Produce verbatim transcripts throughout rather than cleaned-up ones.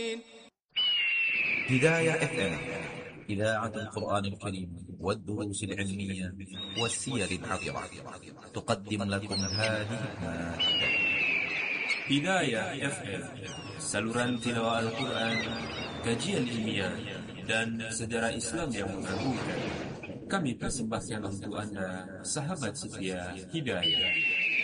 هداية إف إم إذاعة القرآن الكريم والدروس العلمية والسير العطرة تقدم لكم هذه المادة. Hidayah F M, saluran tilawah Al-Quran, kajian ilmiah, dan sejarah Islam yang mengagumkan. Kami persembahkan untuk Anda, sahabat setia Hidayah.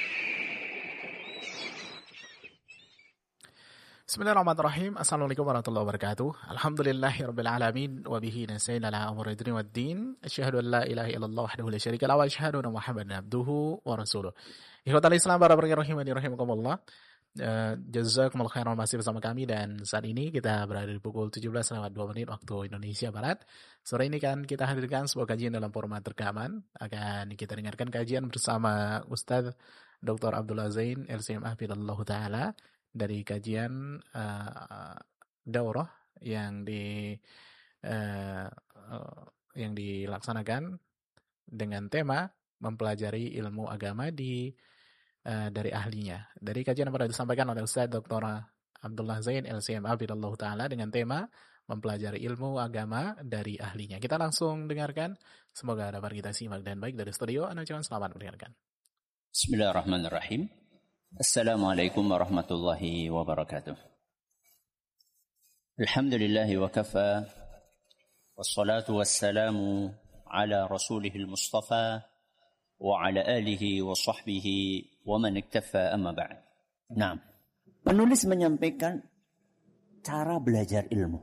Bismillahirrahmanirrahim. Assalamualaikum warahmatullahi wabarakatuh. Alhamdulillahirabbil alamin wa bihi nasta'in ala umuri dunya waddin. Asyhadu an la ilaha illallah wahdahu la syarika lahu wa asyhadu anna Muhammadan abduhu wa rasuluh. Ikhwatal Islam para pendengar rahimani rahimakumullah. Uh, Jazakumullah khairan masih bersama kami dan saat ini kita berada di pukul tujuh belas lewat dua menit waktu Indonesia Barat. Sore ini kan kita hadirkan sebuah kajian dalam format rekaman. Akan kita dengarkan kajian bersama Ustadz Doktor Abdullah Zain L C M A Hafidhahullah Ta'ala dari kajian uh, daurah yang di uh, uh, yang dilaksanakan dengan tema mempelajari ilmu agama di uh, dari ahlinya. Dari kajian yang pernah disampaikan oleh Ustaz Doktor Abdullah Zain L C M A Hafidhahullah Ta'ala dengan tema mempelajari ilmu agama dari ahlinya. Kita langsung dengarkan. Semoga dapat kita simak dan baik dari studio. Anda jangan selamat mendengarkan. Bismillahirrahmanirrahim. Assalamualaikum warahmatullahi wabarakatuh. Alhamdulillahi wa kafa. Wassalatu wassalamu ala rasulihil mustafa wa ala alihi wa sahbihi wa man iktafa amma ba'd. Nah, penulis menyampaikan cara belajar ilmu.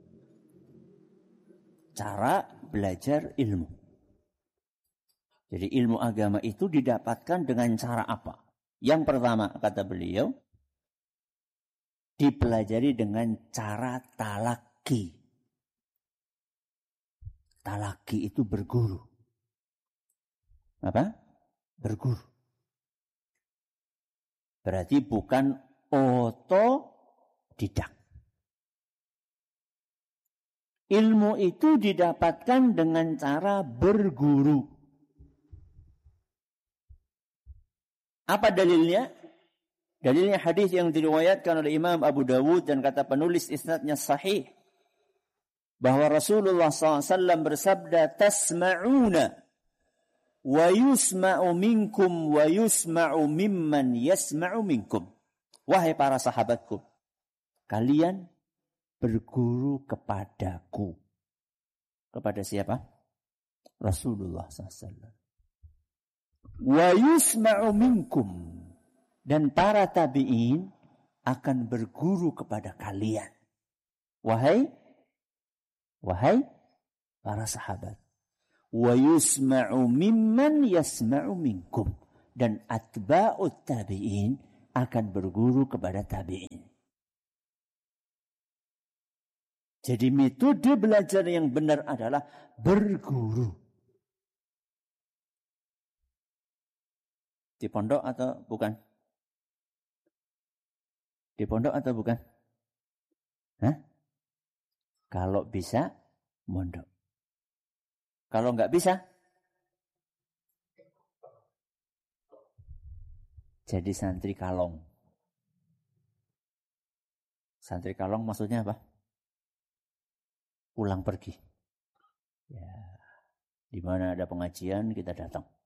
Cara belajar ilmu. Jadi ilmu agama itu didapatkan dengan cara apa? Yang pertama, kata beliau, dipelajari dengan cara talaki. Talaki itu berguru. Apa? Berguru. Berarti bukan otodidak. Ilmu itu didapatkan dengan cara berguru. Apa dalilnya? Dalilnya hadis yang diriwayatkan oleh Imam Abu Dawud dan kata penulis isnadnya sahih. Bahwa Rasulullah shallallahu alaihi wasallam bersabda, tasma'una wa yusma'u minkum wa yusma'u mimman yasma'u minkum. Wahai para sahabatku, kalian berguru kepadaku. Kepada siapa? Rasulullah shallallahu alaihi wasallam. Wa yusma'u minkum, dan para tabi'in akan berguru kepada kalian. Wahai wahai para sahabat. Wa yusma'u mimman yasma'u minkum, dan atba'ut tabi'in akan berguru kepada tabi'in. Jadi metode belajar yang benar adalah berguru. Di pondok atau bukan? Di pondok atau bukan? Hah? Kalau bisa, mondok. Kalau nggak bisa, jadi santri kalong. Santri kalong maksudnya apa? Pulang pergi. Ya, di mana ada pengajian kita datang.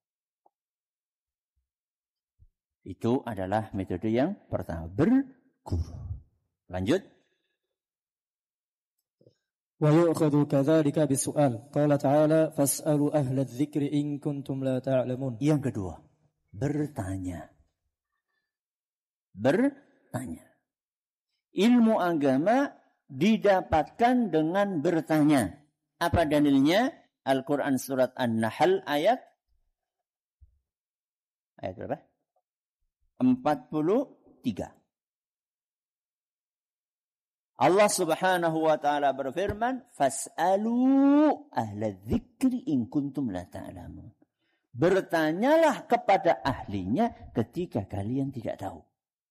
Itu adalah metode yang pertama, berguru. Lanjut. Wa yu'khadhu kadzalika bisu'al. Qala ta'ala fas'alu ahla dzikri in kuntum la ta'lamun. Yang kedua, bertanya. Bertanya. Ilmu agama didapatkan dengan bertanya. Apa dalilnya? Al-Quran surat An-Nahl ayat ayat berapa? empat puluh tiga. Allah Subhanahu wa taala berfirman, "Fas'alu ahla dzikri in kuntum la ta'lamun." Bertanyalah kepada ahlinya ketika kalian tidak tahu.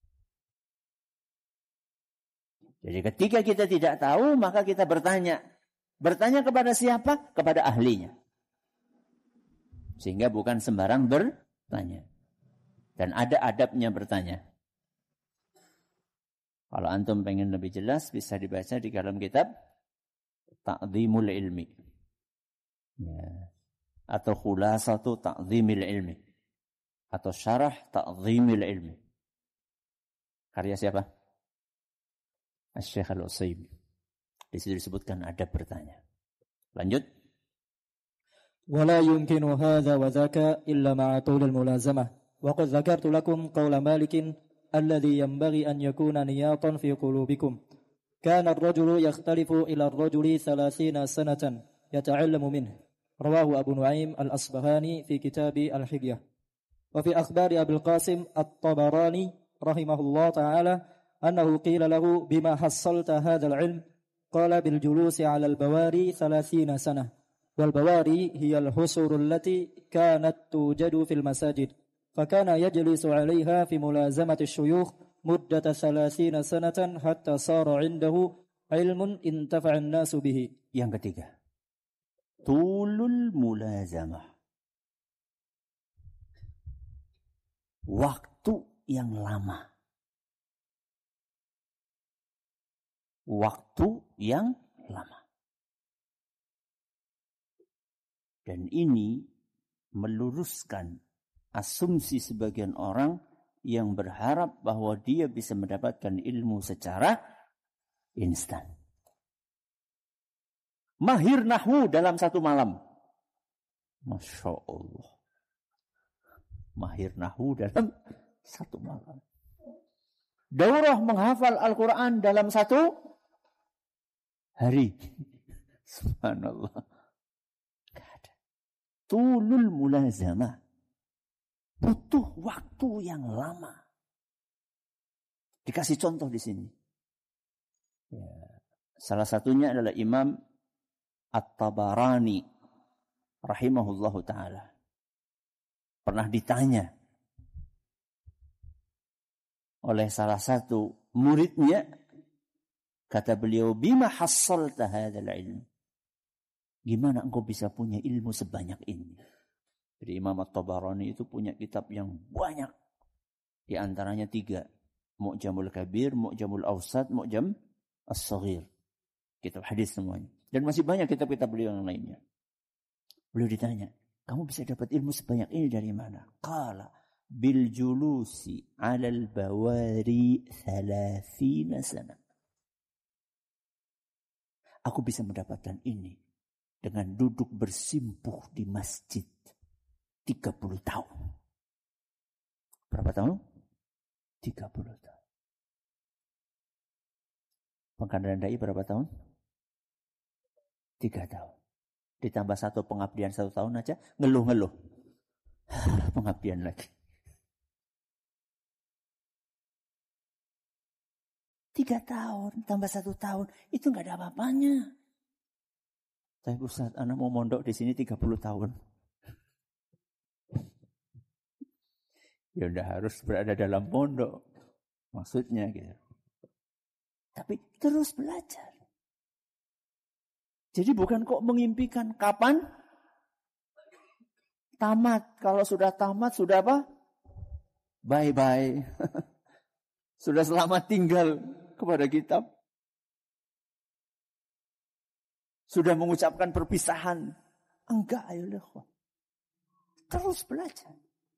Jadi ketika kita tidak tahu, maka kita bertanya. Bertanya kepada siapa? Kepada ahlinya. Sehingga bukan sembarang bertanya. Dan ada adabnya bertanya. Kalau antum pengen lebih jelas bisa dibaca di dalam kitab Ta'zimul Ilmi. Ya. Atau Khulasatu Ta'zimil Ilmi. Atau Syarah Ta'zimil Ilmi. Karya siapa? Asy-Syaikh Al-Utsaimin. Di situ disebutkan ada bertanya. Lanjut. ولا يمكن هذا وذاك إلا مع طول الملازمة وقد ذكرت لكم قول مالك الذي ينبغي أن يكون نياطا في قلوبكم كان الرجل يختلف إلى الرجل ثلاثين سنة يتعلم منه رواه أبو نعيم الأصبهاني في كتاب الحلية وفي أخبار أبي القاسم الطبراني رحمه الله تعالى أنه قيل له بما حصلت هذا العلم قال بالجلوس على البواري ثلاثين سنة والبواري هي الحصور التي كانت توجد في المساجد فكان يجلس عليها في ملازمة الشيوخ مدة ثلاثين سنة حتى صار عنده علم انتفع الناس به. Yang ketiga, tulul mulazamah. Waktu yang lama. Waktu yang lama. Dan ini meluruskan asumsi sebagian orang yang berharap bahwa dia bisa mendapatkan ilmu secara instan. Mahir nahwu dalam satu malam. Masya Allah. Mahir nahwu dalam satu malam. Daurah menghafal Al-Quran dalam satu hari. Subhanallah. Gak ada. Tulul mulazamah. Butuh waktu yang lama. Dikasih contoh di sini. Ya. Salah satunya adalah Imam At-Tabarani rahimahullahu ta'ala. Pernah ditanya oleh salah satu muridnya, kata beliau, bima hassalta hadzal ilm? Gimana engkau bisa punya ilmu sebanyak ini? Jadi Imam At-Tabarani itu punya kitab yang banyak. Di antaranya tiga. Mu'jamul Kabir, Mu'jamul Awsat, Mu'jam As-Saghir. Kitab hadis semuanya. Dan masih banyak kitab-kitab beliau yang lainnya. Beliau ditanya, kamu bisa dapat ilmu sebanyak ini dari mana? Qala bil julusi 'alal bawari thalathina sana. Aku bisa mendapatkan ini dengan duduk bersimpuh di masjid tiga puluh tahun. Berapa tahun? tiga puluh tahun. Pengkaderan dai berapa tahun? tiga tahun. Ditambah satu pengabdian satu tahun aja, ngeluh-ngeluh. Pengabdian lagi. Tiga tahun, tambah satu tahun, itu nggak ada apa-apanya. Tapi Ustaz, anak mau mondok di sini tiga puluh tahun. Ya udah harus berada dalam pondok. Maksudnya gitu. Tapi terus belajar. Jadi bukan kok mengimpikan kapan tamat. Kalau sudah tamat, sudah apa? Bye-bye. Sudah selamat tinggal kepada kitab. Sudah mengucapkan perpisahan. Enggak, ayolah. Terus belajar.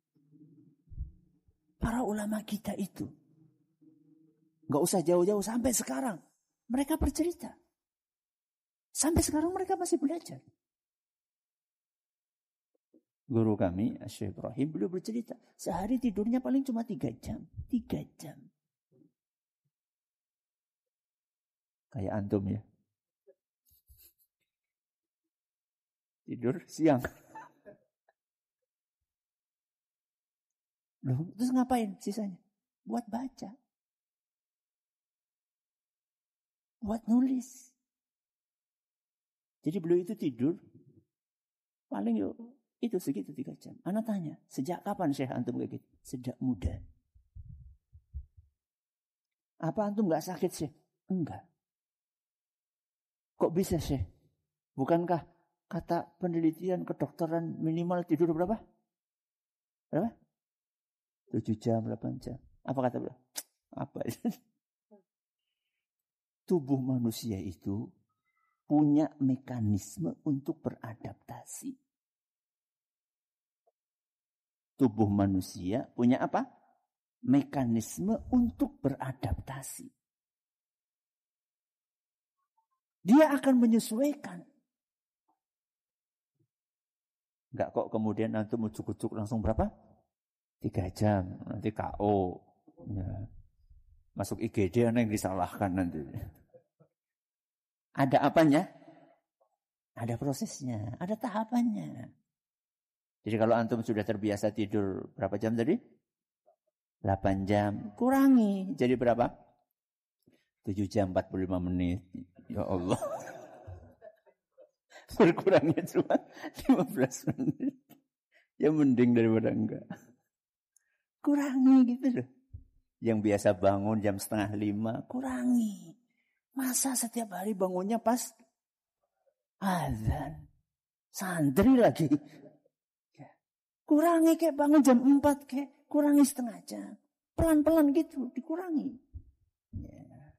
Para ulama kita itu. Enggak usah jauh-jauh sampai sekarang. Mereka bercerita. Sampai sekarang mereka masih belajar. Guru kami, Syekh Ibrahim, beliau bercerita. Sehari tidurnya paling cuma tiga jam. Tiga jam. Kayak antum ya. Tidur siang. Loh, terus ngapain sisanya? Buat baca. Buat nulis. Jadi beliau itu tidur, paling yuk, itu segitu tiga jam. Anak tanya, sejak kapan Syekh antum kayak gitu? Sejak muda. Apa antum gak sakit Syekh? Enggak. Kok bisa Syekh? Bukankah kata penelitian kedokteran minimal tidur berapa? Berapa? tujuh jam, delapan jam. Apa kata beliau? Apa? tubuh manusia itu punya mekanisme untuk beradaptasi. Tubuh manusia punya apa? Mekanisme untuk beradaptasi. Dia akan menyesuaikan. Enggak kok kemudian antum ujuk-ujuk langsung berapa? Tiga jam. Nanti K O. Ya. Masuk I G D yang disalahkan nanti. Ada apanya? Ada prosesnya. Ada tahapannya. Jadi kalau antum sudah terbiasa tidur berapa jam tadi? delapan jam. Kurangi. Jadi berapa? tujuh jam empat puluh lima menit. Ya Allah. Berkurangnya cuma lima belas menit. Ya mending daripada enggak. Kurangi gitu loh. Yang biasa bangun jam setengah lima, kurangi. Masa setiap hari bangunnya pas azan? Santri lagi. Kurangi kayak bangun jam empat kayak. Kurangi setengah jam. Pelan-pelan gitu dikurangi. Ya.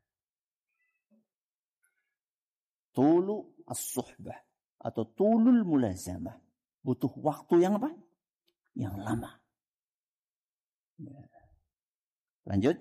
Tulu as-suhbah. Atau tulul mulazamah. Butuh waktu yang apa? Yang lama. Ya. Lanjut.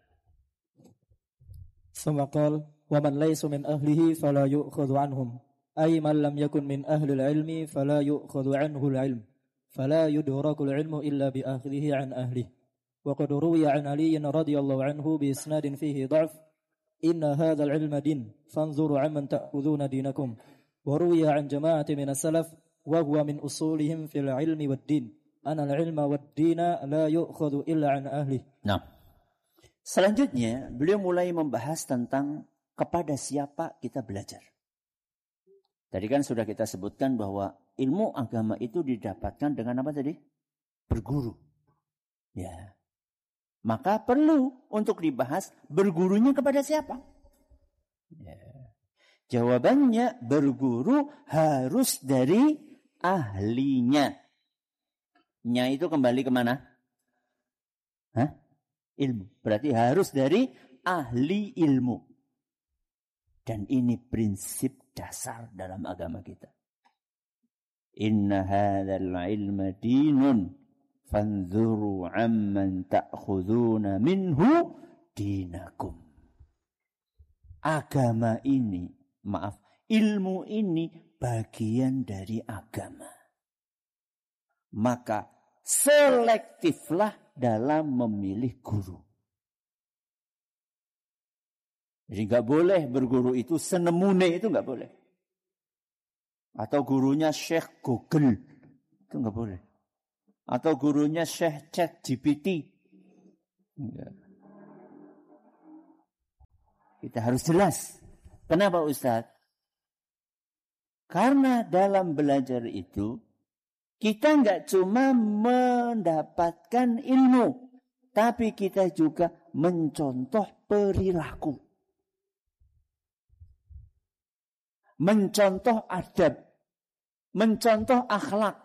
Summa qala wa man laysa min ahlihi fala yu'khadhu anhum. Ay man lam yakun min ahli al-ilmi fala yu'khadhu anhu al-ilm. Fala yudraku al-ilmu illa bi akhdihi an ahlihi. Wa qad ruwiya an Ali radhiyallahu anhu bi isnadin fihi dha'f. Inna hadha al-ilma din fanzuru amman ta'khudhuna dinakum. وروي عن جماعة من السلف وهو من أصولهم في العلم والدين أن العلم والدين لا يؤخذ إلا عن أهله. Nah, selanjutnya beliau mulai membahas tentang kepada siapa kita belajar. Tadi kan sudah kita sebutkan bahwa ilmu agama itu didapatkan dengan apa tadi? Berguru. Ya. Maka perlu untuk dibahas bergurunya kepada siapa? Ya. Jawabannya berguru harus dari ahlinya. Nya itu kembali kemana? Hah? Ilmu. Berarti harus dari ahli ilmu. Dan ini prinsip dasar dalam agama kita. Inna hadzal ilma dinun fanzuru amman ta'khuduna minhu dinakum. Agama ini Maaf, ilmu ini bagian dari agama. Maka selektiflah dalam memilih guru. Jadi nggak boleh berguru itu senemune, itu nggak boleh. Atau gurunya Syekh Google, itu nggak boleh. Atau gurunya Syekh Chat G P T. Enggak. Kita harus jelas. Kenapa Ustaz? Karena dalam belajar itu, kita nggak cuma mendapatkan ilmu, tapi kita juga mencontoh perilaku. Mencontoh adab. Mencontoh akhlak.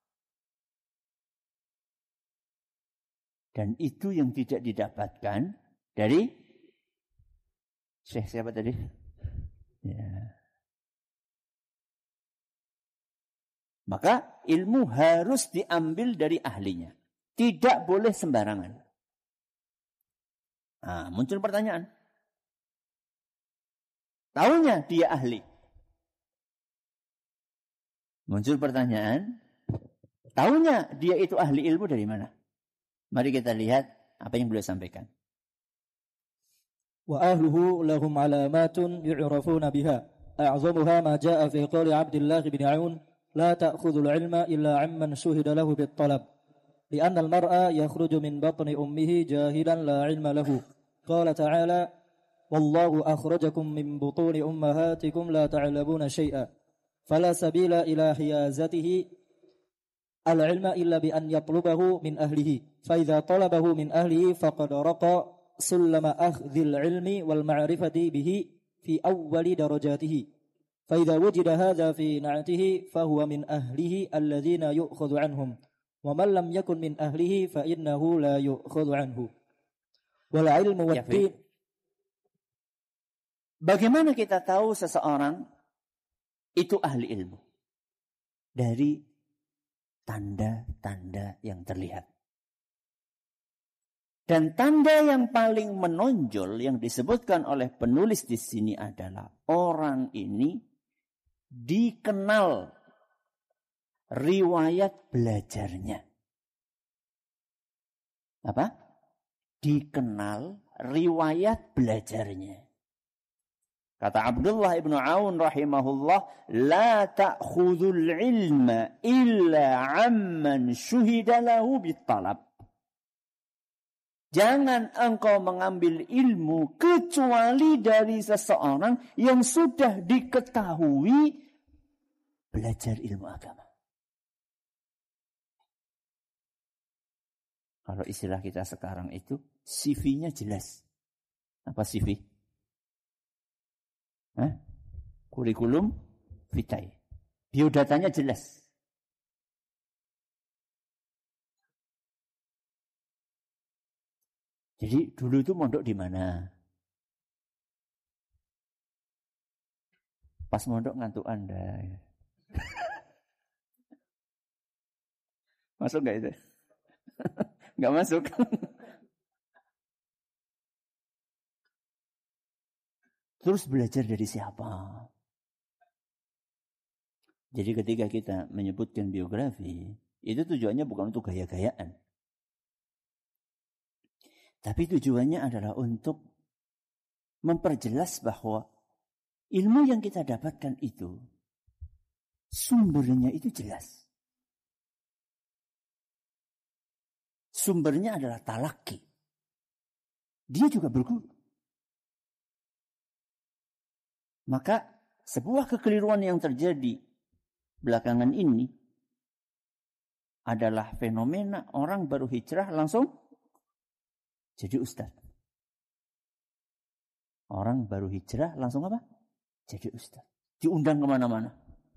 Dan itu yang tidak didapatkan dari Syekh siapa tadi? Ya. Maka ilmu harus diambil dari ahlinya. Tidak boleh sembarangan. Nah, muncul pertanyaan. Taunya dia ahli. Muncul pertanyaan. Taunya dia itu ahli ilmu dari mana? Mari kita lihat apa yang beliau sampaikan. وأهله لهم علامات يعرفون بها أعظمها ما جاء في قول عبد الله بن عون لا تأخذ العلم إلا عمن شهد له بالطلب لأن المرء يخرج من بطن أمه جاهلا لا علم له قال تعالى والله أخرجكم من بطون أمهاتكم لا تعلمون شيئا فلا سبيل إلى حيازته العلم إلا بأن يطلبه من أهله فإذا طلبه من أهله فقد رقى سلم أخذ العلم والمعرفة به في أول درجاته فإذا وجد هذا في نعته فهو من أهله الذين يؤخذ عنهم ومن لم يكن من أهله فإنه لا يؤخذ عنه والعلم والدين. Bagaimana kita tahu seseorang itu ahli ilmu? Dari tanda-tanda yang terlihat. Dan tanda yang paling menonjol yang disebutkan oleh penulis di sini adalah orang ini dikenal riwayat belajarnya. Apa? Dikenal riwayat belajarnya. Kata Abdullah ibnu Aun rahimahullah, la ta'khudhul ilma illa amman syuhida lahu bittalab. Jangan engkau mengambil ilmu kecuali dari seseorang yang sudah diketahui belajar ilmu agama. Kalau istilah kita sekarang itu, C V-nya jelas. Apa C V? Hah? Kurikulum vitae. Biodatanya jelas. Jadi dulu itu mondok di mana? Pas mondok ngantuk Anda. Masuk nggak itu? Nggak masuk. Terus belajar dari siapa? Jadi ketika kita menyebutkan biografi, itu tujuannya bukan untuk gaya-gayaan. Tapi tujuannya adalah untuk memperjelas bahwa ilmu yang kita dapatkan itu, sumbernya itu jelas. Sumbernya adalah talaki. Dia juga berguru. Maka sebuah kekeliruan yang terjadi belakangan ini adalah fenomena orang baru hijrah langsung jadi ustaz. Orang baru hijrah langsung apa? Jadi ustaz. Diundang kemana-mana.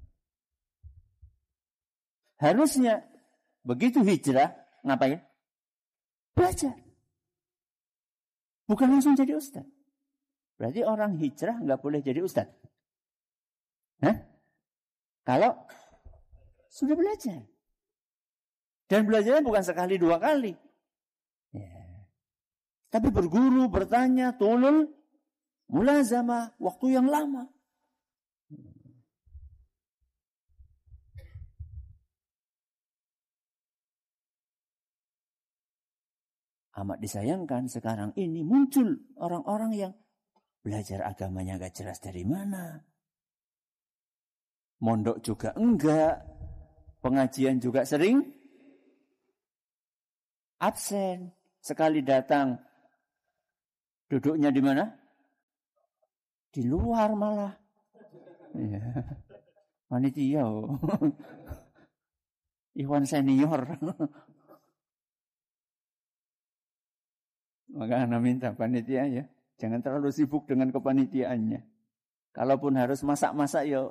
Harusnya begitu hijrah, ngapain? Belajar. Bukan langsung jadi ustaz. Berarti orang hijrah nggak boleh jadi ustaz. Hah? Kalau sudah belajar. Dan belajarnya bukan sekali dua kali. Ya. Tapi berguru, bertanya, tulul, mulazamah, waktu yang lama. Amat disayangkan sekarang ini muncul orang-orang yang belajar agamanya gak jelas dari mana. Mondok juga enggak. Pengajian juga sering absen. Sekali datang, duduknya di mana? Di luar malah. Ya. Panitia. Oh. Iwan senior. Maka Anda minta panitia ya. Jangan terlalu sibuk dengan kepanitiaannya. Kalaupun harus masak-masak ya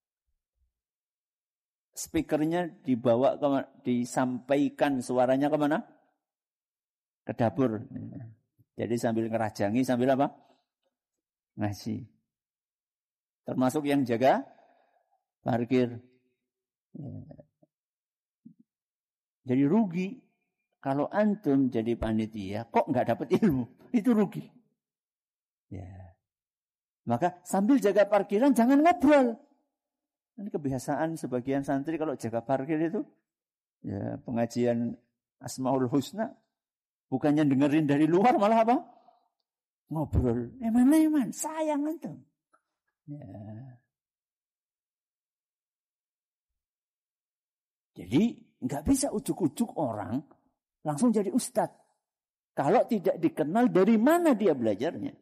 speakernya dibawa ke, disampaikan suaranya kemana? Ke dapur. Jadi sambil ngerajangi, sambil apa? Ngaji. Termasuk yang jaga parkir. Jadi rugi. Kalau antum jadi panitia, kok nggak dapat ilmu? Itu rugi. Ya. Maka sambil jaga parkiran jangan ngobrol. Ini kebiasaan sebagian santri kalau jaga parkir itu ya pengajian Asmaul Husna bukannya dengerin dari luar malah apa? Ngobrol. Eman eman, sayang antum. Ya. Jadi nggak bisa ujuk-ujuk orang langsung jadi ustadz. Kalau tidak dikenal dari mana dia belajarnya.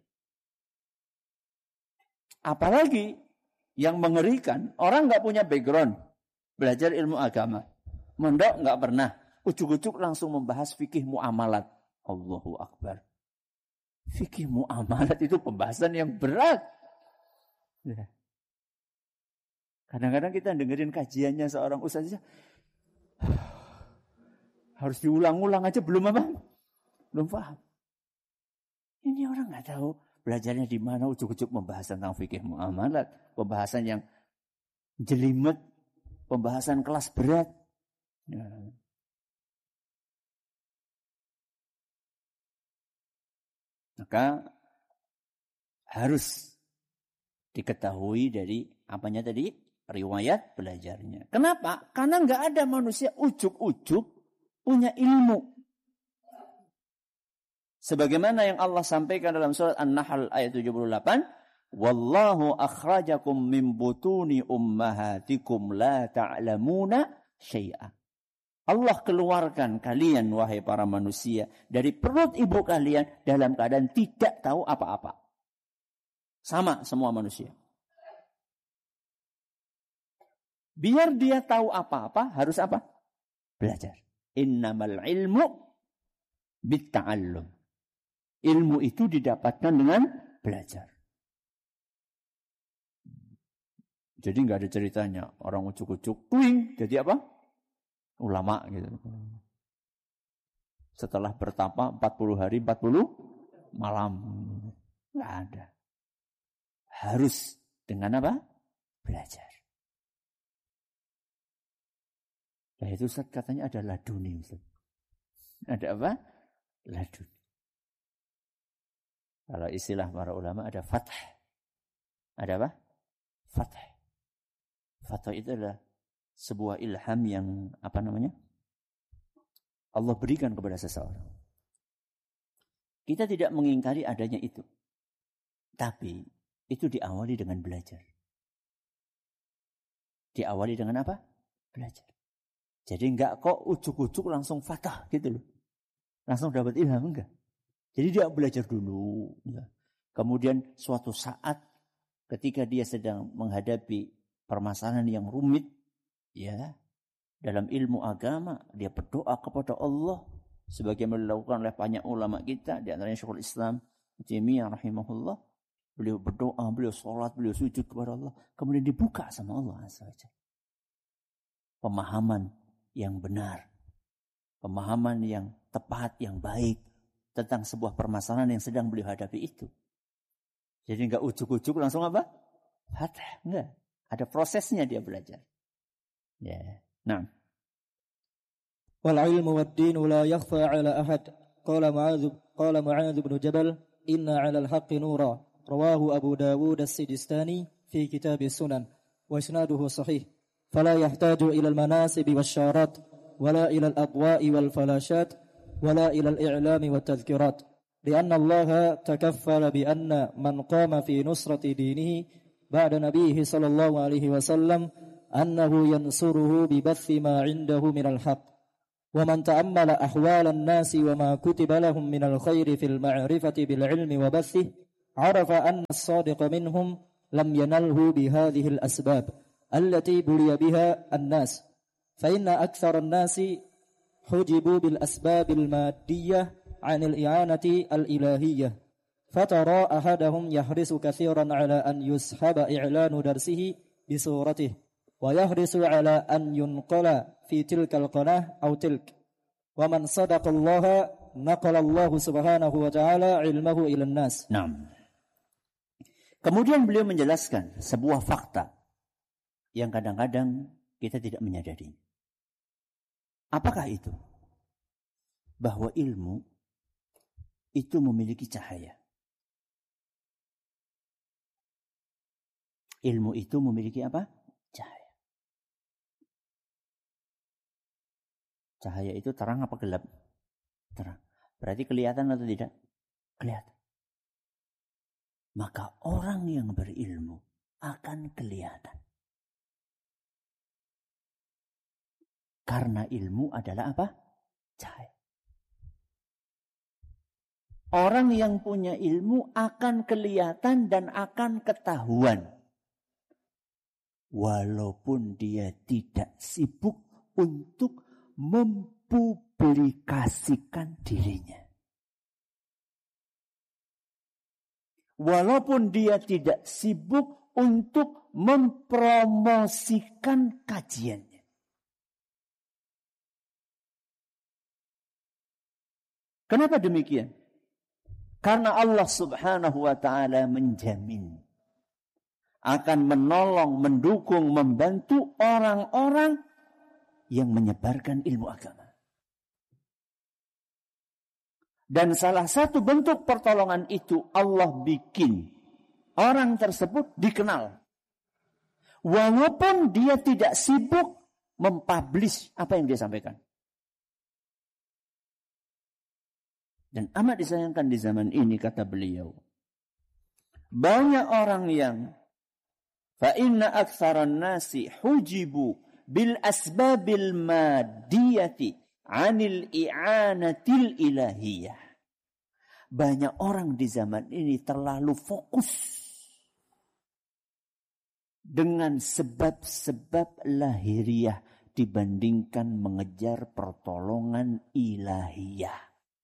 Apalagi yang mengerikan, orang nggak punya background belajar ilmu agama, mondok nggak pernah, ujuk-ujuk langsung membahas fikih muamalat. Allahu Akbar. Fikih muamalat itu pembahasan yang berat. Ya. Kadang-kadang kita dengerin kajiannya seorang ustaz aja, harus diulang-ulang aja belum apa, belum paham. Ini orang nggak tahu Belajarnya di mana? Ujuk-ujuk membahas tentang fikih muamalat, pembahasan yang jelimet, pembahasan kelas berat. Ya. Maka harus diketahui dari apanya tadi? Riwayat belajarnya. Kenapa? Karena nggak ada manusia ujuk-ujuk punya ilmu. Sebagaimana yang Allah sampaikan dalam surat An-Nahl ayat tujuh puluh delapan, "Wallahu akhrajakum min butuni ummahatikum la ta'lamuna syai'a." Allah keluarkan kalian wahai para manusia dari perut ibu kalian dalam keadaan tidak tahu apa-apa. Sama semua manusia. Biar dia tahu apa-apa harus apa? Belajar. Innamal ilmu bitta'allum. Ilmu itu didapatkan dengan belajar. Jadi nggak ada ceritanya orang ucuk-ucuk, tuing, jadi apa? Ulama gitu. Setelah bertapa empat puluh hari, empat puluh malam. Nggak ada. Harus dengan apa? Belajar. Nah itu Ustaz katanya ada laduni Ustaz. Ada apa? Laduni. Kalau istilah para ulama ada fath. Ada apa? Fath. Fath itu adalah sebuah ilham yang apa namanya? Allah berikan kepada seseorang. Kita tidak mengingkari adanya itu. Tapi itu diawali dengan belajar. Diawali dengan apa? Belajar. Jadi enggak kok ujuk-ujuk langsung fatah gitu loh. Langsung dapat ilham enggak. Jadi dia belajar dulu. Ya. Kemudian suatu saat ketika dia sedang menghadapi permasalahan yang rumit, ya, dalam ilmu agama dia berdoa kepada Allah sebagaimana dilakukan oleh banyak ulama kita, di antaranya Syekhul Islam Taimiyah rahimahullah. Beliau berdoa, beliau sholat, beliau sujud kepada Allah, kemudian dibuka sama Allah azza wajalla. Pemahaman yang benar, pemahaman yang tepat, yang baik tentang sebuah permasalahan yang sedang beliau hadapi itu. Jadi enggak ujuk-ujuk langsung apa? Fatah, enggak. Ada prosesnya dia belajar. Ya. Yeah. Nah. Wal ilmu wad din la yakhfa ala ahad. Qala Mu'adz qala Mu'adz bin Jabal, "Inna 'ala al-haqqi nura." Rawahu Abu Dawud as-Sijistani fi kitab as-Sunan wa isnaduhu sahih. Fala yahtaju ila al-manasib wasyarat wala ila al-adwa'i wal falashat wala ila al-i'lam wat tadhkirat. Lianna Allah takaffala bi anna man qama fi nusrati dinihi ba'da nabiyhi sallallahu alaihi wasallam annahu yansuruhu bi bathi ma 'indahu min al-haqq. Wa man ta'ammala ahwal an-nasi wa ma kutiba lahum min al-khairi fil ma'rifati bil 'ilmi wa bathihi عرف أن الصادق منهم لم ينله بهذه الأسباب التي بلي بها الناس فإن أكثر الناس حجبوا بالأسباب المادية عن الإعانة الإلهية فترى أحدهم يحرص كثيرا على أن يسحب إعلان درسه بصورته ويحرص على أن ينقل في تلك القناة أو تلك ومن صدق الله نقل الله سبحانه وتعالى علمه إلى الناس. Naam. Kemudian beliau menjelaskan sebuah fakta yang kadang-kadang kita tidak menyadari. Apakah itu? Bahwa ilmu itu memiliki cahaya. Ilmu itu memiliki apa? Cahaya. Cahaya itu terang apa gelap? Terang. Berarti kelihatan atau tidak? Kelihatan. Maka orang yang berilmu akan kelihatan. Karena ilmu adalah apa? Cahaya. Orang yang punya ilmu akan kelihatan dan akan ketahuan. Walaupun dia tidak sibuk untuk mempublikasikan dirinya. Walaupun dia tidak sibuk untuk mempromosikan kajiannya. Kenapa demikian? Karena Allah subhanahu wa ta'ala menjamin akan menolong, mendukung, membantu orang-orang yang menyebarkan ilmu agama. Dan salah satu bentuk pertolongan itu Allah bikin orang tersebut dikenal. Walaupun dia tidak sibuk mempublish apa yang dia sampaikan. Dan amat disayangkan di zaman ini, kata beliau, banyak orang yang fa inna aktsaran nasi hujibu bil asbabil madiyati anil i'anatil ilahiyah. Banyak orang di zaman ini terlalu fokus dengan sebab-sebab lahiriah dibandingkan mengejar pertolongan ilahiyah.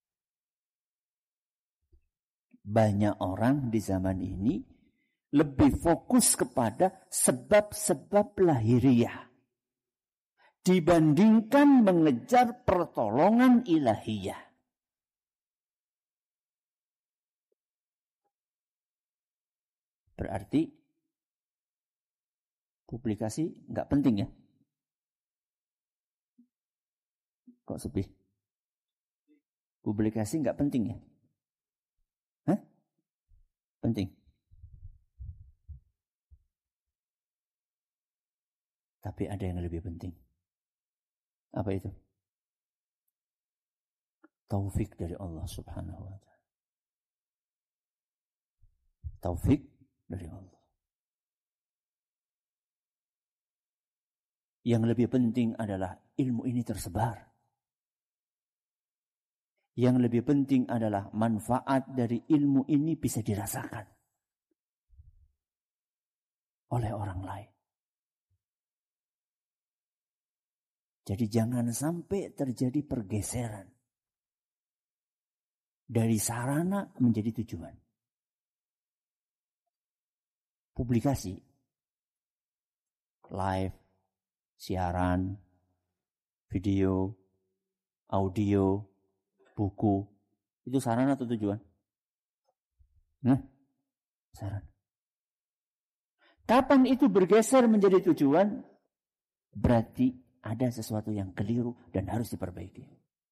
Banyak orang di zaman ini lebih fokus kepada sebab-sebab lahiriah dibandingkan mengejar pertolongan ilahiyah. Berarti publikasi nggak penting ya? Kok sepi? Publikasi nggak penting ya? Hah? Penting. Tapi ada yang lebih penting. Apa itu? Taufik dari Allah subhanahu wa ta'ala. Taufik dari Allah. Yang lebih penting adalah ilmu ini tersebar. Yang lebih penting adalah manfaat dari ilmu ini bisa dirasakan oleh orang lain. Jadi jangan sampai terjadi pergeseran dari sarana menjadi tujuan. Publikasi, live, siaran, video, audio, buku, itu sarana atau tujuan? Nah, sarana. Kapan itu bergeser menjadi tujuan? Berarti ada sesuatu yang keliru dan harus diperbaiki.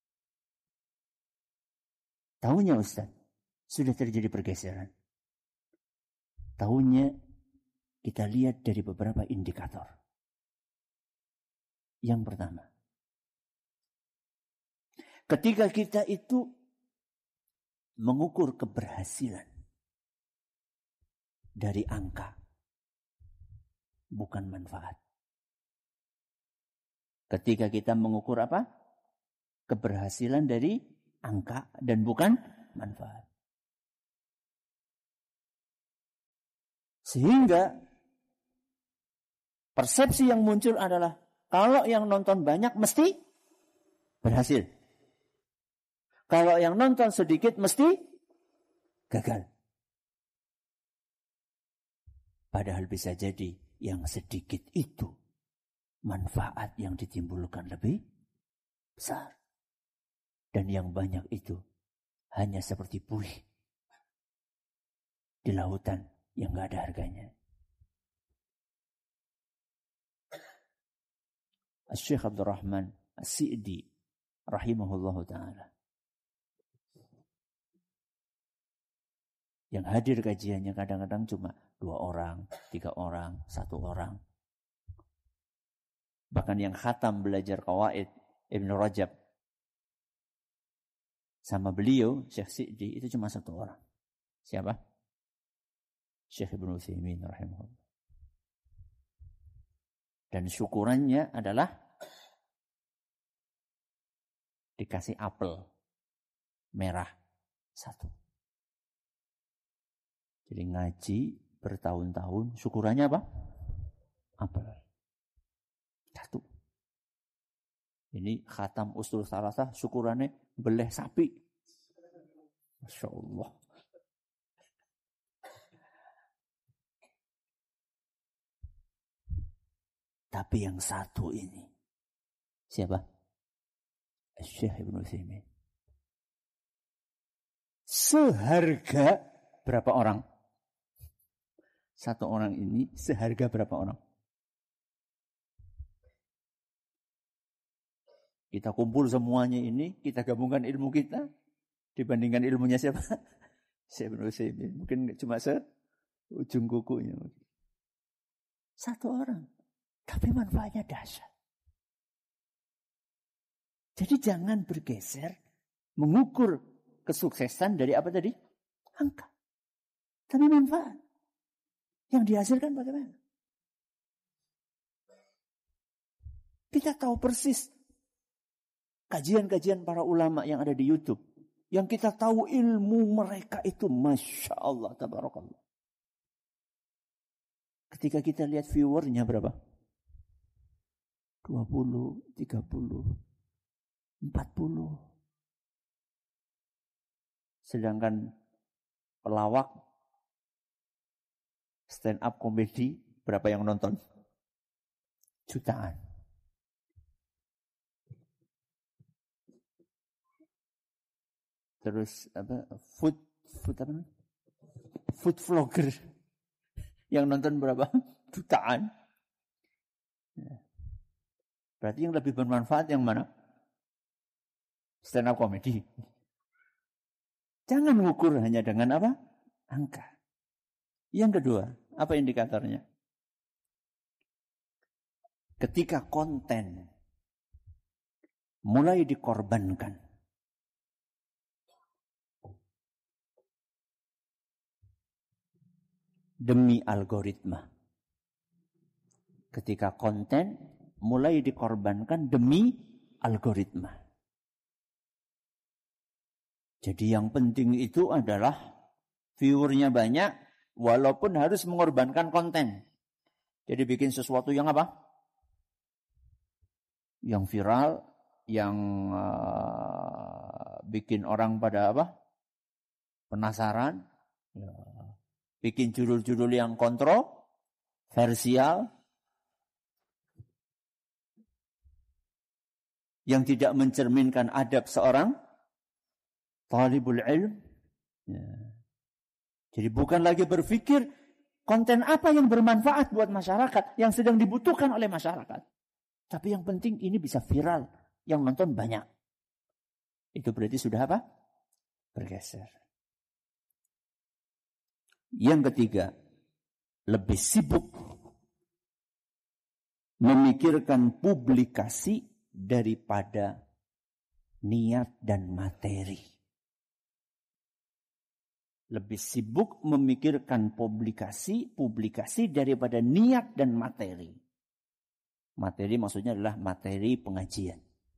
Tahunya Ustaz, sudah terjadi pergeseran. Tahunya kita lihat dari beberapa indikator. Yang pertama, ketika kita itu mengukur keberhasilan dari angka, bukan manfaat. Ketika kita mengukur apa? Keberhasilan dari angka dan bukan manfaat. Sehingga persepsi yang muncul adalah kalau yang nonton banyak mesti berhasil. Kalau yang nonton sedikit mesti gagal. Padahal bisa jadi yang sedikit itu manfaat yang ditimbulkan lebih besar. Dan yang banyak itu hanya seperti buih di lautan yang gak ada harganya. Syekh Abdul Rahman As-Sa'di rahimahullahu ta'ala, yang hadir kajiannya kadang-kadang cuma dua orang, tiga orang, satu orang. Bahkan yang khatam belajar qawaid Ibn Rajab sama beliau, Syekh Sa'di, itu cuma satu orang. Siapa? Syekh Ibn Utsaimin rahimahullah. Dan syukurannya adalah dikasih apel merah satu. Jadi ngaji bertahun-tahun, syukurannya apa? Apel satu. Ini khatam usul salasah, syukurannya beleh sapi. Masya Allah. Tapi yang satu ini, siapa? Syekh Ibn Utsaimin. seharga berapa orang? Satu orang ini seharga berapa orang? Kita kumpul semuanya ini, kita gabungkan ilmu kita dibandingkan ilmunya siapa? Syekh Ibnu Utsaimin. Mungkin cuma seujung kukunya. Satu orang. Tapi manfaatnya dahsyat. Jadi jangan bergeser mengukur kesuksesan dari apa tadi? Angka. Tapi manfaat. Yang dihasilkan bagaimana? Kita tahu persis kajian-kajian para ulama yang ada di YouTube. Yang kita tahu ilmu mereka itu Masya Allah, tabarakallah. Ketika kita lihat viewernya berapa? dua puluh, tiga puluh, empat puluh. Sedangkan pelawak stand up komedi berapa yang nonton? Jutaan. Terus apa? Food food apa namanya? Food vlogger yang nonton berapa? Jutaan. Ya. Berarti yang lebih bermanfaat yang mana? Stand up comedy. Jangan ukur hanya dengan apa? Angka. Yang kedua, apa indikatornya? Ketika konten mulai dikorbankan demi algoritma. Ketika konten mulai dikorbankan demi algoritma. Jadi yang penting itu adalah viewernya banyak, walaupun harus mengorbankan konten. Jadi bikin sesuatu yang apa? Yang viral, yang uh, bikin orang pada apa? Penasaran. Ya. Bikin judul-judul yang kontroversial, yang tidak mencerminkan adab seorang talibul ilm. Ya. Jadi bukan lagi berpikir konten apa yang bermanfaat buat masyarakat, yang sedang dibutuhkan oleh masyarakat. Tapi yang penting ini bisa viral, yang nonton banyak. Itu berarti sudah apa? Bergeser. Yang ketiga, lebih sibuk memikirkan publikasi daripada niat dan materi. Lebih sibuk memikirkan publikasi, publikasi daripada niat dan materi. Materi maksudnya adalah materi pengajian.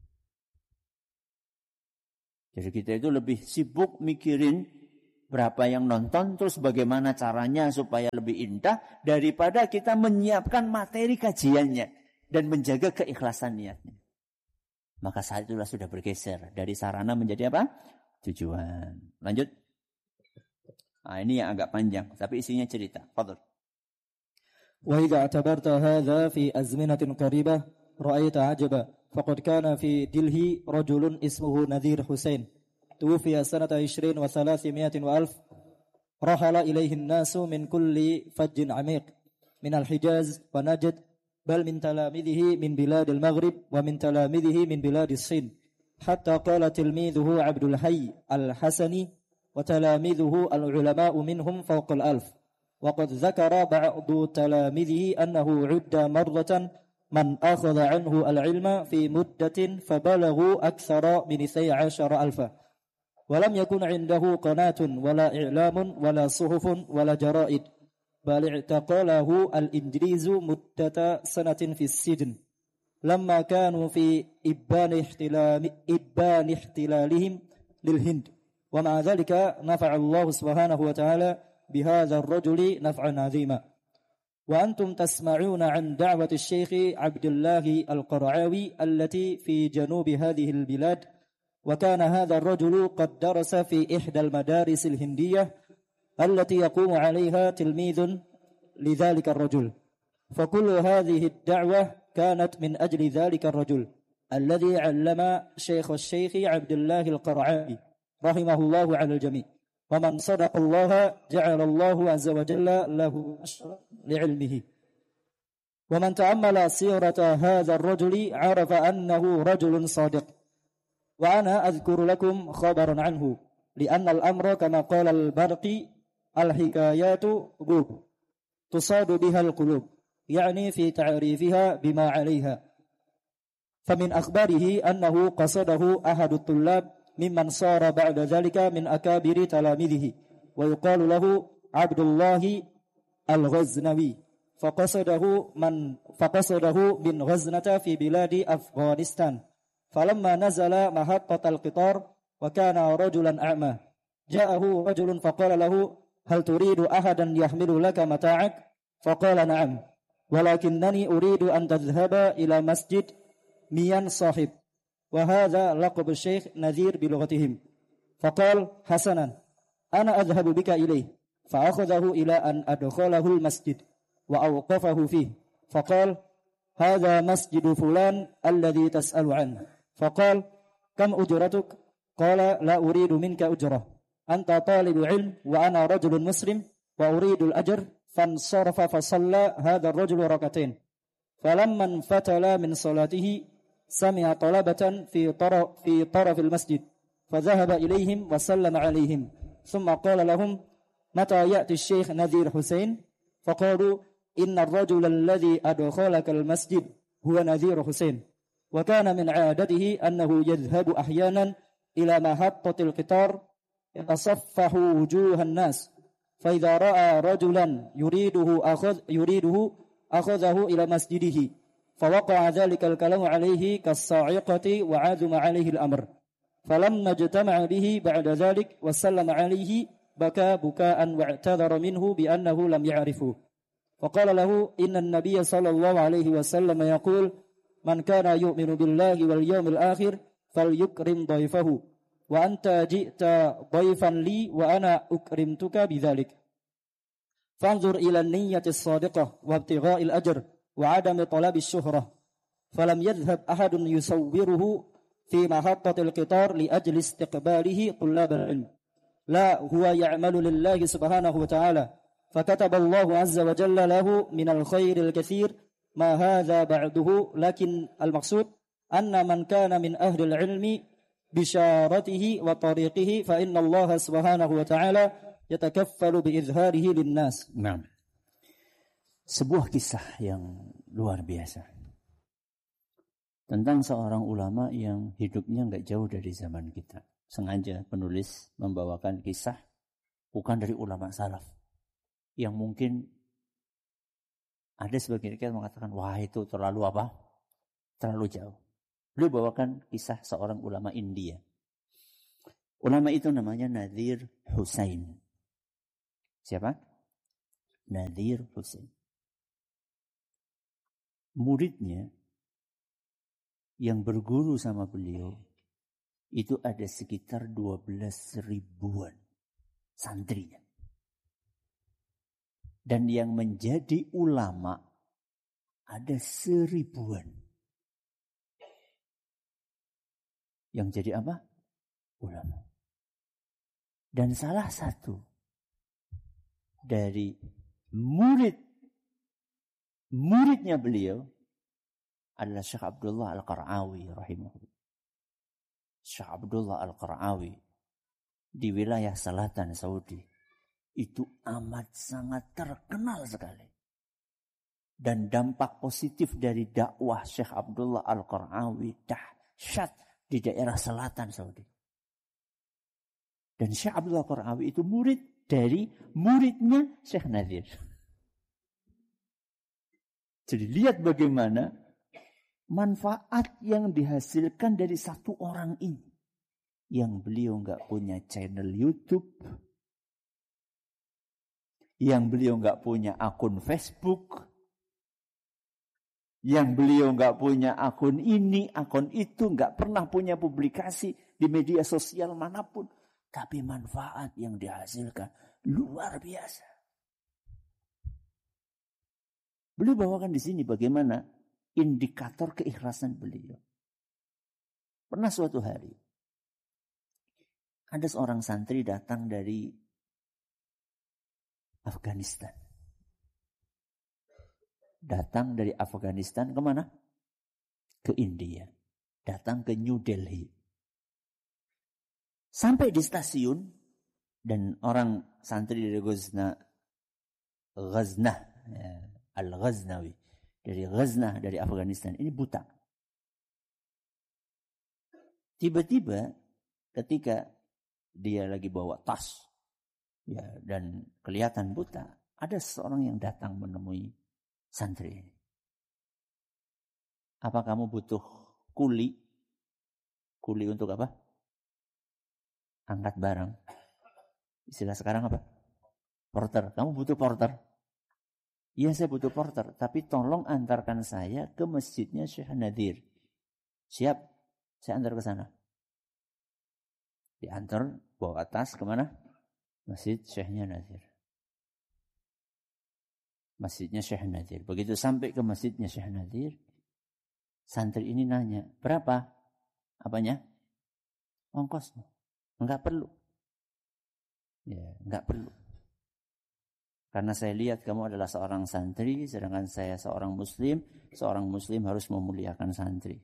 Jadi kita itu lebih sibuk mikirin berapa yang nonton, terus bagaimana caranya supaya lebih indah, daripada kita menyiapkan materi kajiannya dan menjaga keikhlasan niatnya. Maka saat itulah sudah bergeser dari sarana menjadi apa? Tujuan. Lanjut. Nah, ini yang agak panjang, tapi isinya cerita. Fadhil. Wa idza i'tabarta hadha fi azminatin qaribah ra'aita 'ajaba faqad kana fi Dilhi rajulun ismuhu Nadhir Husain توفي سنة عشرين وثلاثمائة وألف رحل إليه الناس من كل فج عميق من الحجاز ونجد بل من تلاميذه من بلاد المغرب ومن تلاميذه من بلاد الصين حتى قال تلميذه عبد الحي الحسني وتلاميذه العلماء منهم فوق الألف وقد ذكر بعض تلاميذه أنه عد مرة من أخذ عنه العلم في مدة فبلغوا أكثر من اثني عشر ألفا ولم يكن عنده قناة ولا إعلام ولا صحف ولا جرائد بل اعتقله الإنجليز مدة سنة في السجن لما كانوا في إبان احتلال إبان احتلالهم للهند ومع ذلك نفع الله سبحانه وتعالى بهذا الرجل نفعا عظيما وأنتم تسمعون عن دعوة الشيخ عبد الله القرعاوي التي في جنوب هذه البلاد وكان هذا الرجل قد درس في إحدى المدارس الهندية التي يقوم عليها تلميذ لذلك الرجل فكل هذه الدعوة كانت من أجل ذلك الرجل الذي علم شيخ الشيخ عبد الله القرعاوي رحمه الله على الجميع wa man sadaqallaha ja'alallahu azza wa jalla lahu ashra li'ilmihi. Wa man ta'ammala sirata hadzal rajuli 'arafa annahu rajulun shadiq. Wa ana adhkuru lakum khabaran anhu li'anna al-amra kama qala al-Barqi al-hikayatu qulub tusadu biha al-qulub يعني في تعريفها بما عليها فمن أخباره أنه قصده أحد الطلاب ممن صار بعد ذلك من أكابر تلاميذه ويقال له عبد الله الغزنوي فقصده من فقصده من غزنة في بلاد أفغانستان فلما نزل محطة القطار وكان رجلا أعمى جاءه رجل فقال له هل تريد أحدا يحمل لك متاعك فقال نعم ولكنني أريد أن تذهب إلى مسجد ميان صاحب وهذا لقب الشيخ نذير بلغتهم فقال حسنا أنا أذهب بك إليه فأخذه إلى أن أدخله المسجد وأوقفه فيه فقال هذا مسجد فلان الذي تسأل عنه فقال كم أجرتك قال لا أريد منك أجرة أنت طالب علم وأنا رجل مسلم وأريد الأجر فانصرف فصلى هذا الرجل ركعتين فلما انفتل من صلاته سمع طلبة في طرف في طرف المسجد فذهب إليهم وسلم عليهم ثم قال لهم متى يأتي الشيخ نذير حسين فقالوا إن الرجل الذي أدخلك المسجد هو نذير حسين وكان من عادته أنه يذهب أحيانا إلى محطة القطار يتصفح وجوه الناس فإذا رأى رجلا يريده أخذ يريده أخذه إلى مسجده فوقع ذلك الكلام عليه كالصاعقة وعزم عليه الأمر فلما اجتمع به بعد ذلك وسلم عليه بكى بكاء واعتذر منه بأنه لم يعرفه فقال له إن النبي صلى الله عليه وسلم يقول من كان يؤمن بالله واليوم الآخر فليكرم ضيفه وأنت جئت ضيفا لي وأنا أكرمتك بذلك فانظر إلى النية الصادقة وابتغاء الأجر وعدم طلب الشهرة فلم يذهب أحد يصوره في محطة القطار لأجل استقباله طلاب العلم لا هو يعمل لله سبحانه وتعالى فكتب الله عز وجل له من الخير الكثير ما هذا بعده لكن المقصود أن من كان من أهل العلم بشارته وطريقه فإن الله سبحانه وتعالى يتكفل بإظهاره للناس. Nah, sebuah kisah yang luar biasa tentang seorang ulama yang hidupnya nggak jauh dari zaman kita. Sengaja penulis membawakan kisah bukan dari ulama salaf yang mungkin ada sebagian kita mengatakan wah itu terlalu apa? Terlalu jauh. Beliau bawakan kisah seorang ulama India. Ulama itu namanya Nadhir Husain. Siapa? Nadhir Husain. Muridnya yang berguru sama beliau itu ada sekitar dua belas ribuan santrinya. Dan yang menjadi ulama ada seribuan. Yang jadi apa? Ulama. Dan salah satu dari murid muridnya beliau adalah Syekh Abdullah Al-Qar'awi rahimahullah. Syekh Abdullah Al-Qar'awi di wilayah selatan Saudi itu amat sangat terkenal sekali. Dan dampak positif dari dakwah Syekh Abdullah Al-Qar'awi dahsyat di daerah selatan Saudi. Dan Syekh Abdullah Al-Qar'awi itu murid dari muridnya Syekh Nadhir. Jadi lihat bagaimana manfaat yang dihasilkan dari satu orang ini. Yang beliau nggak punya channel YouTube. Yang beliau nggak punya akun Facebook. Yang beliau nggak punya akun ini, akun itu, nggak pernah punya publikasi di media sosial manapun. Tapi manfaat yang dihasilkan luar biasa. Beliau bawakan di sini bagaimana indikator keikhlasan beliau. Pernah suatu hari, Ada seorang santri datang dari Afghanistan. Datang dari Afghanistan kemana? Ke India. Datang ke New Delhi. Sampai di stasiun, dan orang santri dari Ghazna, Ghazna, ya, Al-Ghaznawi, dari Ghazna, dari Afghanistan, ini buta. Tiba-tiba ketika dia lagi bawa tas, ya, dan kelihatan buta, ada seorang yang datang menemui santri ini. Apa kamu butuh kuli? Kuli untuk apa? Angkat barang. Istilah sekarang apa? Porter. Kamu butuh porter? Iya, saya butuh porter. Tapi tolong antarkan saya ke masjidnya Syekh Nadir. Siap, saya antar ke sana. Diantar, bawa tas kemana? Masjid Syekhnya Nadir. Masjidnya Syekh Nadir. Begitu sampai ke masjidnya Syekh Nadir, santri ini nanya, berapa? Apanya? Ongkosnya. Enggak perlu. Ya, enggak perlu. Karena saya lihat kamu adalah seorang santri, sedangkan saya seorang muslim. Seorang muslim harus memuliakan santri.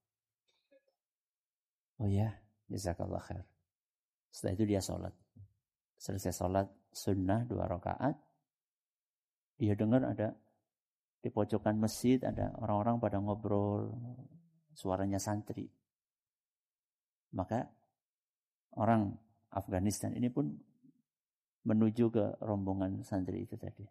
Oh ya, jazakallah khair. Setelah itu dia sholat. Selesai sholat sunnah dua rakaat, dia dengar ada di pojokan masjid ada orang-orang pada ngobrol, suaranya santri. Maka orang Afghanistan ini pun menuju ke rombongan santri itu tadi.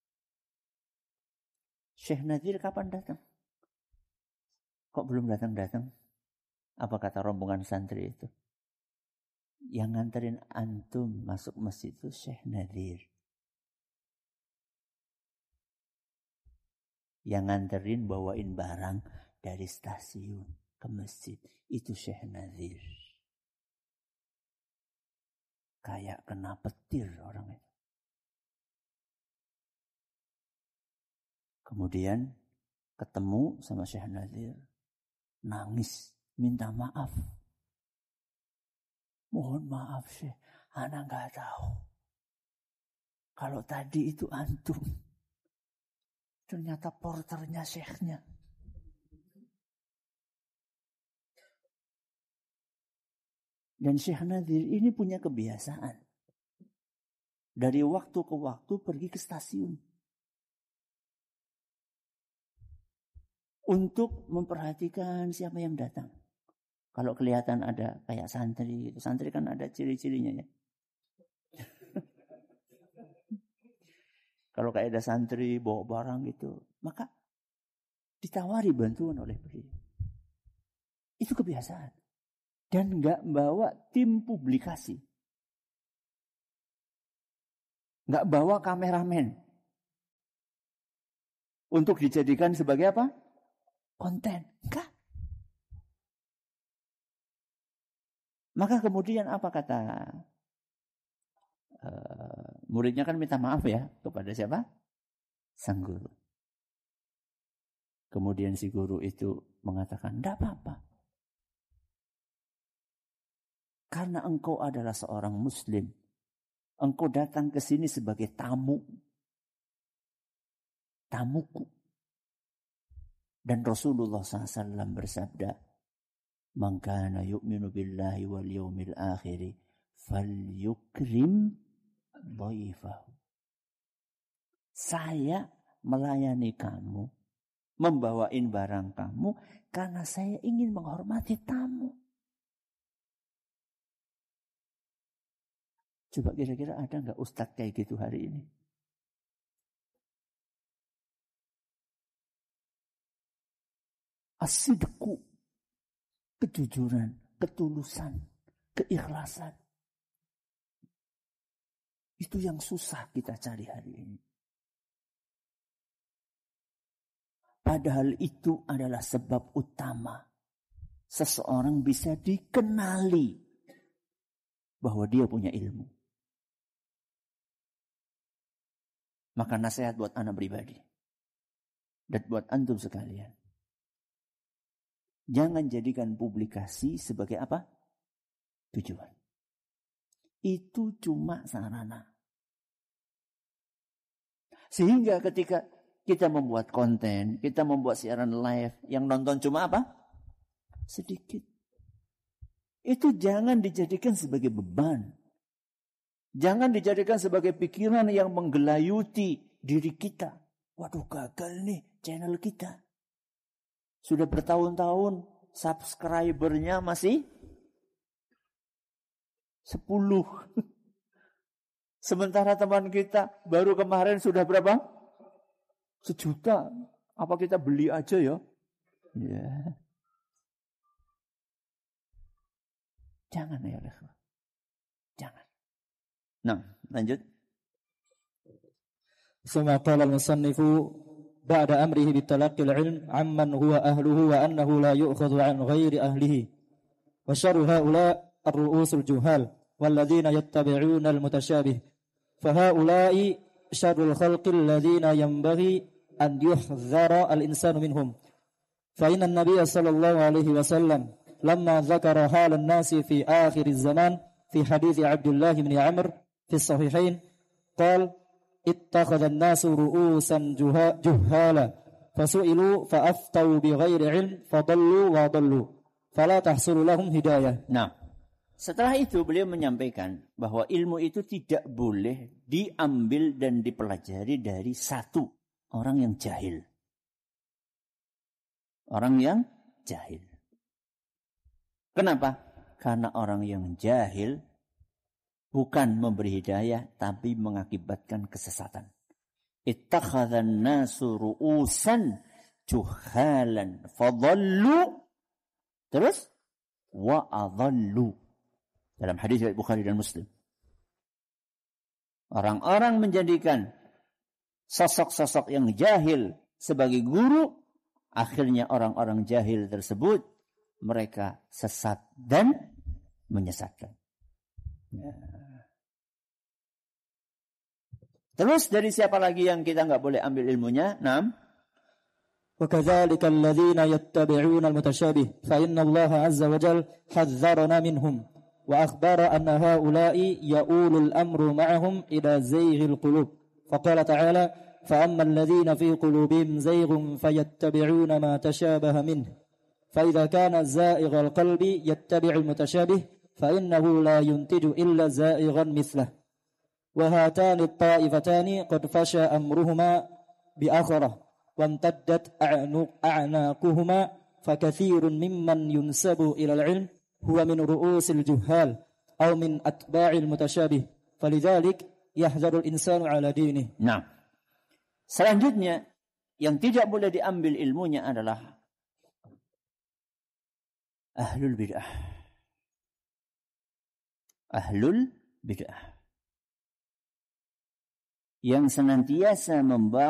Syekh Nadir kapan datang? Kok belum datang-datang? Apa kata rombongan santri itu? Yang nganterin antum masuk masjid itu Syekh Nadir. Yang nganterin bawain barang dari stasiun ke masjid itu Syekh Nadir. Kayak kena petir orang itu. Kemudian ketemu sama Syekh Nadir, nangis, minta maaf. Mohon maaf Syekh, ana nggak tahu. Kalau tadi itu antum, ternyata porternya Syekhnya. Dan Syekh Nadir ini punya kebiasaan. Dari waktu ke waktu pergi ke stasiun. Untuk memperhatikan siapa yang datang. Kalau kelihatan ada kayak santri, santri kan ada ciri-cirinya ya. Kalau kayak ada santri bawa barang gitu, maka ditawari bantuan oleh beliau. Itu kebiasaan. Dan nggak bawa tim publikasi. Nggak bawa kameramen. Untuk dijadikan sebagai apa? Konten. Enggak. Maka kemudian apa kata uh, muridnya kan minta maaf ya kepada siapa? Sang guru. Kemudian si guru itu mengatakan, tidak apa-apa. Karena engkau adalah seorang muslim. Engkau datang ke sini sebagai tamu. Tamuku. Dan Rasulullah shallallahu alaihi wasallam bersabda, Man kana yu'minu billahi wal yawmil akhiri falyukrim dhaifahu. Saya melayani kamu, membawain barang kamu karena saya ingin menghormati tamu. Coba kira-kira ada enggak ustadz kayak gitu hari ini? As-sidqu, kejujuran, ketulusan, keikhlasan. Itu yang susah kita cari hari ini. Padahal itu adalah sebab utama seseorang bisa dikenali bahwa dia punya ilmu. Maka nasihat buat anak pribadi dan buat antum sekalian. Jangan jadikan publikasi sebagai apa? Tujuan. Itu cuma sarana. Sehingga ketika kita membuat konten, kita membuat siaran live, yang nonton cuma apa? Sedikit. Itu jangan dijadikan sebagai beban. Jangan dijadikan sebagai pikiran yang menggelayuti diri kita. Waduh, gagal nih channel kita. Sudah bertahun-tahun subscribernya masih sepuluh. Sementara teman kita baru kemarin sudah berapa? Sejuta. Apa kita beli aja ya? Ya. Jangan ya Allah. Jangan. Nah, lanjut. ثم قال المصنف بعد أمره بتلقي العلم عمن هو أهله وأنه لا يؤخذ عن غير أهله وشر هؤلاء الرؤوس الجهال والذين يتبعون المتشابه فهؤلاء شر الخلق الذين ينبغي أن يحذر الإنسان منهم فإن النبي صلى الله عليه وسلم لما ذكر حال الناس في آخر الزمان في حديث عبد الله بن عمرو في الصحيحين قال اتخذ الناس رؤوسا جهالا فسئلوا فأفتوا بغير علم فضلوا وضلوا فلا تحصل لهم هداية. Nah, setelah itu beliau menyampaikan bahwa ilmu itu tidak boleh diambil dan dipelajari dari satu orang yang jahil. Orang yang jahil. Kenapa? Karena orang yang jahil bukan memberi hidayah, tapi mengakibatkan kesesatan. Ittakhadhan nasu ru'usan juhalan fadallu terus wa adallu. Dalam hadis riwayat Bukhari dan Muslim. Orang-orang menjadikan sosok-sosok yang jahil sebagai guru, akhirnya orang-orang jahil tersebut mereka sesat dan menyesatkan. Ya. Terus dari siapa lagi yang kita enggak boleh ambil ilmunya? Naam. وكذلك الذين يتبعون المتشابه فإن الله عز وجل حذرنا منهم وأخبر أن هؤلاء يؤول الأمر معهم إلى زيغ القلوب فقال تعالى فأما الذين في قلوبهم زيغ فيتبعون ما تشابه منه فإذا كان زائغ القلب يتبع المتشابه فإنه لا ينتج إلا زائغا مثله وهاتان الطائفتان قد فشى أمرهما بآخرة وامتدت أعناقهما فكثير ممن ينسب إلى العلم هو من رؤوس الجهال أو من أتباع المتشابه فلذلك يحذر الإنسان على دينه. Nah, selanjutnya yang tidak boleh diambil ilmunya adalah ahlul bid'ah. Ahlul bid'ah yang senantiasa membawa